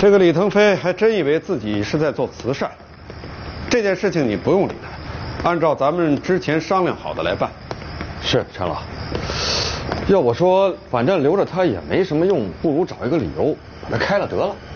这个李腾飞还真以为自己是在做慈善。这件事情你不用理他，按照咱们之前商量好的来办。 是陈老。要我说，反正留着他也没什么用，不如找一个理由把他开了得了。